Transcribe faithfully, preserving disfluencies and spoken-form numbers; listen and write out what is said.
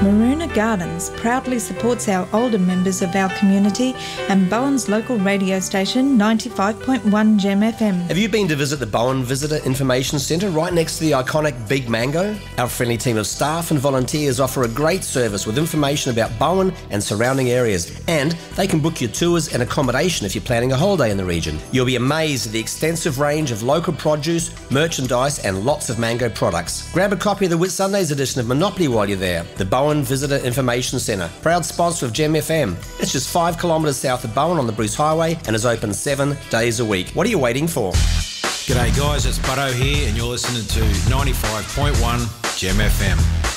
Maroona Gardens proudly supports our older members of our community and Bowen's local radio station ninety-five point one Gem F M. Have you been to visit the Bowen Visitor Information Centre right next to the iconic Big Mango? Our friendly team of staff and volunteers offer a great service with information about Bowen and surrounding areas, and they can book your tours and accommodation if you're planning a holiday in the region. You'll be amazed at the extensive range of local produce, merchandise and lots of mango products. Grab a copy of the Whitsundays edition of Monopoly while you're there. The Bowen Visitor Information Centre, proud sponsor of Gem F M. It's just five kilometres south of Bowen on the Bruce Highway and is open seven days a week. What are you waiting for? G'day guys, it's Butto here and you're listening to ninety-five point one Gem F M.